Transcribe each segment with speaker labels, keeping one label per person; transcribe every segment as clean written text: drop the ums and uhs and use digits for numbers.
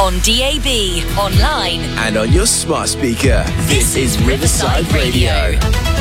Speaker 1: on DAB, online,
Speaker 2: and on your smart speaker.
Speaker 1: This is Riverside Radio.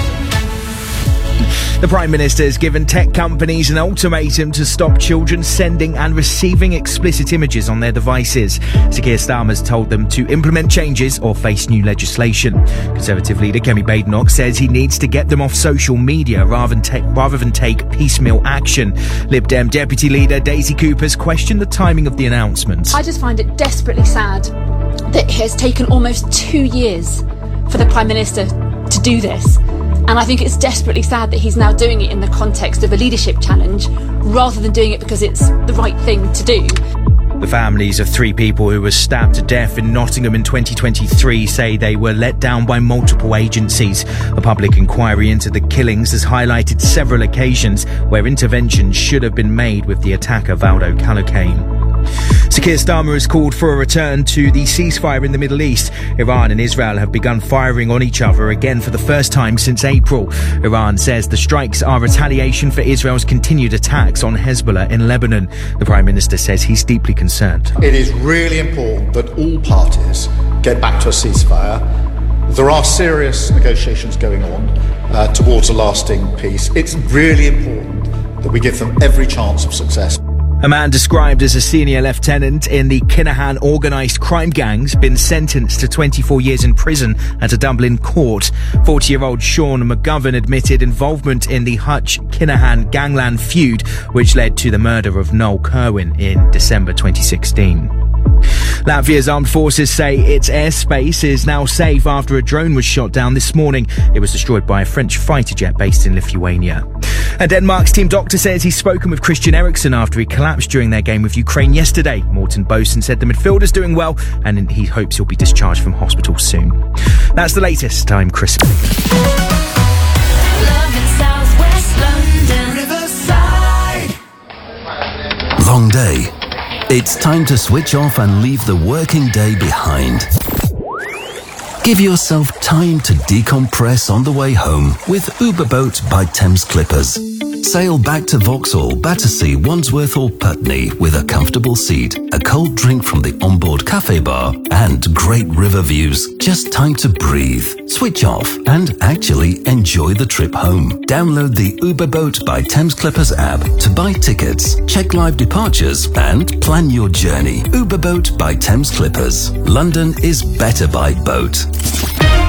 Speaker 3: The Prime Minister has given tech companies an ultimatum to stop children sending and receiving explicit images on their devices. Sir Keir Starmer's told them to implement changes or face new legislation. Conservative leader Kemi Badenoch says he needs to get them off social media rather than take piecemeal action. Lib Dem Deputy Leader Daisy Cooper's questioned the timing of the announcement.
Speaker 4: I just find it desperately sad that it has taken almost 2 years for the Prime Minister to do this. And I think it's desperately sad that he's now doing it in the context of a leadership challenge rather than doing it because it's the right thing to do.
Speaker 3: The families of 3 people who were stabbed to death in Nottingham in 2023 say they were let down by multiple agencies. A public inquiry into the killings has highlighted several occasions where interventions should have been made with the attacker Valdo Calocane. Sir Keir Starmer has called for a return to the ceasefire in the Middle East. Iran and Israel have begun firing on each other again for the first time since April. Iran says the strikes are retaliation for Israel's continued attacks on Hezbollah in Lebanon. The Prime Minister says he's deeply concerned.
Speaker 5: It is really important that all parties get back to a ceasefire. There are serious negotiations going on towards a lasting peace. It's really important that we give them every chance of success.
Speaker 3: A man described as a senior lieutenant in the Kinahan organised crime gang's been sentenced to 24 years in prison at a Dublin court. 40-year-old Sean McGovern admitted involvement in the Hutch Kinahan gangland feud, which led to the murder of Noel Kerwin in December 2016. Latvia's armed forces say its airspace is now safe after a drone was shot down this morning. It was destroyed by a French fighter jet based in Lithuania. And Denmark's team doctor says he's spoken with Christian Eriksen after he collapsed during their game with Ukraine yesterday. Morten Boesen said the midfielder's doing well and he hopes he'll be discharged from hospital soon. That's the latest. I'm Chris Smith.
Speaker 1: Love in South West London, Riverside.
Speaker 6: Long day. It's time to switch off and leave the working day behind. Give yourself time to decompress on the way home with Uberboat by Thames Clippers. Sail back to Vauxhall, Battersea, Wandsworth or Putney with a comfortable seat, a cold drink from the onboard cafe bar and great river views. Just time to breathe, switch off and actually enjoy the trip home. Download the Uberboat by Thames Clippers app to buy tickets, check live departures and plan your journey. Uberboat by Thames Clippers. London is better by boat.